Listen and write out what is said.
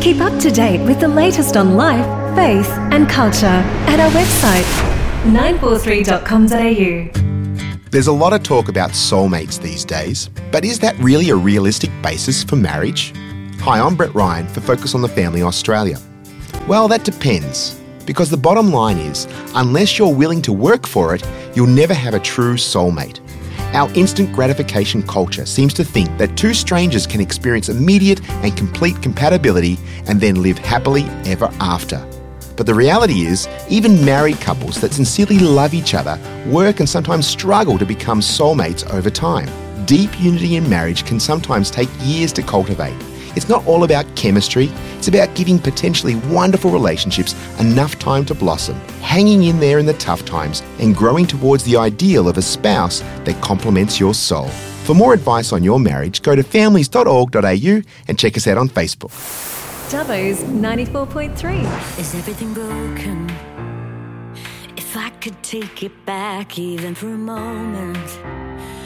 Keep up to date with the latest on life, faith and culture at our website 943.com.au. There's a lot of talk about soulmates these days, but is that really a realistic basis for marriage? Hi, I'm Brett Ryan for Focus on the Family Australia. Well, that depends, because the bottom line is, unless you're willing to work for it, you'll never have a true soulmate. Our instant gratification culture seems to think that two strangers can experience immediate and complete compatibility and then live happily ever after. But the reality is, even married couples that sincerely love each other work and sometimes struggle to become soulmates over time. Deep unity in marriage can sometimes take years to cultivate. It's not all about chemistry, it's about giving potentially wonderful relationships enough time to blossom, hanging in there in the tough times and growing towards the ideal of a spouse that complements your soul. For more advice on your marriage, go to families.org.au and check us out on Facebook. Dubbo's 94.3. Is everything broken? If I could take it back even for a moment,